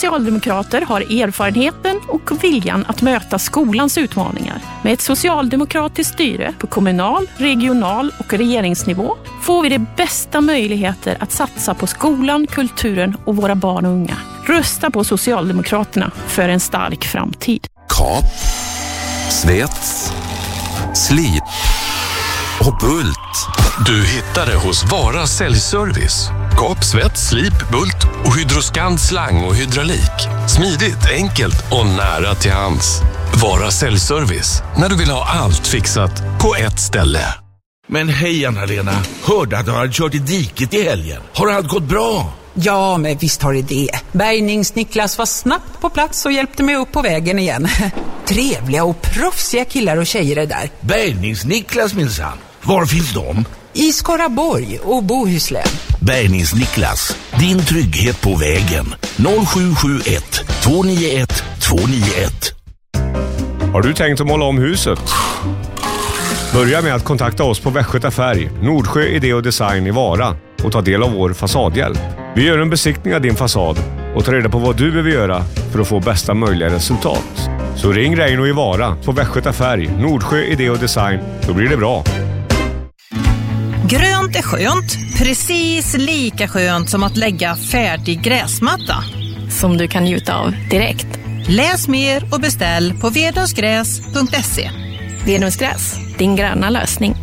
socialdemokrater har erfarenheten och viljan att möta skolans utmaningar. Med ett socialdemokratiskt styre på kommunal, regional och regeringsnivå får vi de bästa möjligheter att satsa på skolan, kulturen och våra barn och unga. Rösta på Socialdemokraterna för en stark framtid. Kap, svets, slit och bult. Du hittar det hos Vara Säljservice. Kap, svets, slip, bult och Hydroscan slang och hydraulik. Smidigt, enkelt och nära till hands. Vara Säljservice. När du vill ha allt fixat på ett ställe. Men hej Anna-Lena, hörde att du har kört i diket i helgen. Har allt gått bra? Ja, men visst har det. Bärgnings-Niklas var snabbt på plats och hjälpte mig upp på vägen igen. Trevliga och proffsiga killar och tjejer är där. Bärgnings-Niklas minsann. Var finns de? I Skaraborg och Bohuslän. Bärgnings-Niklas, din trygghet på vägen. 0771 291 291. Har du tänkt att måla om huset? Börja med att kontakta oss på Västgöta Färg, Nordsjö Idé och Design i Vara och ta del av vår fasadhjälp. Vi gör en besiktning av din fasad och tar reda på vad du behöver göra för att få bästa möjliga resultat. Så ring Reino i Vara på Västgöta Färg, Nordsjö Idé och Design, då blir det bra. Grönt är skönt, precis lika skönt som att lägga färdig gräsmatta. Som du kan njuta av direkt. Läs mer och beställ på vedungsgräs.se. Vedungsgräs, din gröna lösning.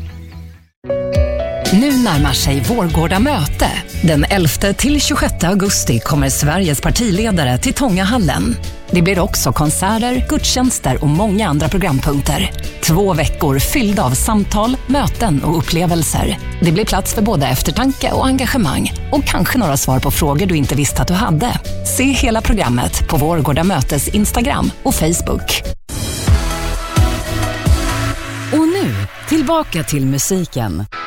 Nu närmar sig Vårgårda möte. Den 11-26 augusti kommer Sveriges partiledare till Tångahallen. Det blir också konserter, gudstjänster och många andra programpunkter. 2 veckor fyllda av samtal, möten och upplevelser. Det blir plats för både eftertanke och engagemang. Och kanske några svar på frågor du inte visste att du hade. Se hela programmet på Vårgårda mötes Instagram och Facebook. Och nu, tillbaka till musiken.